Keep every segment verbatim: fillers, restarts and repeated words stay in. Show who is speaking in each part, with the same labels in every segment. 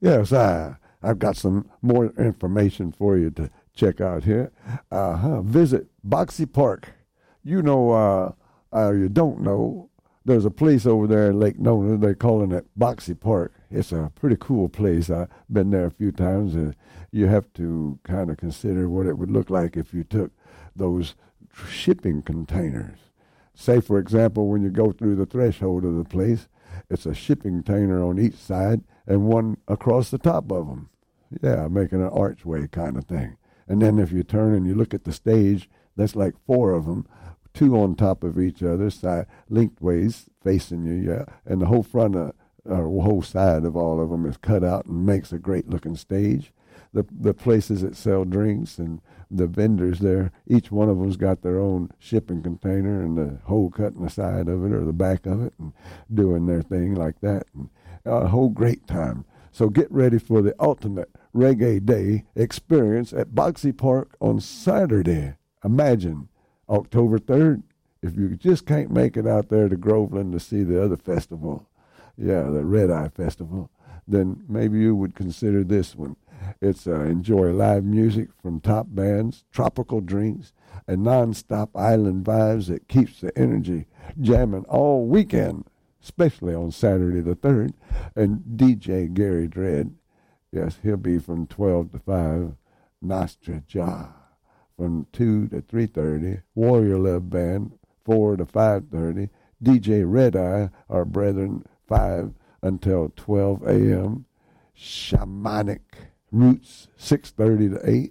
Speaker 1: Yes, I, I've got some more information for you to check out here. Uh-huh. Visit Boxy Park. You know, uh, uh, you don't know, there's a place over there in Lake Nona. They're calling it Boxy Park. It's a pretty cool place. I've been there a few times. Uh, you have to kind of consider what it would look like if you took those shipping containers. Say, for example, when you go through the threshold of the place, it's a shipping container on each side and one across the top of them. Yeah, making an archway kind of thing. And then if you turn and you look at the stage, that's like four of them, two on top of each other, side lengthways facing you, yeah. And the whole front of, or whole side of all of them is cut out and makes a great-looking stage. The the places that sell drinks and the vendors there, each one of them's got their own shipping container and the hole cut in the side of it or the back of it and doing their thing like that. And a whole great time. So get ready for the ultimate Reggae Day experience at Boxy Park on Saturday. Imagine, October third, if you just can't make it out there to Groveland to see the other festival, yeah, the Red Eye Festival, then maybe you would consider this one. It's uh, enjoy live music from top bands, tropical drinks, and non-stop island vibes that keeps the energy jamming all weekend, especially on Saturday the third. And D J Gary Dredd, yes, he'll be from twelve to five, Nostra Ja from two to three thirty, Warrior Love Band four to five thirty, D J Red Eye, our brethren, five until twelve a.m., Shamanic Roots, six thirty to eight.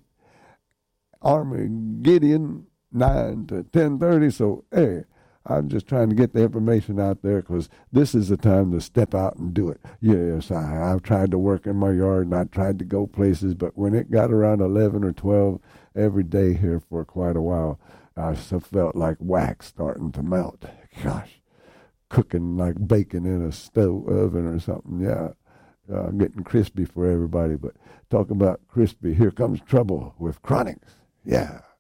Speaker 1: Army Gideon, nine to ten thirty. So, hey, I'm just trying to get the information out there because this is the time to step out and do it. Yes, I, I've tried to work in my yard and I tried to go places, but when it got around eleven or twelve every day here for quite a while, I felt like wax starting to melt. Gosh, cooking like bacon in a stove oven or something, yeah. Uh, getting crispy for everybody, but talking about crispy, here comes trouble with Chronics. Yeah.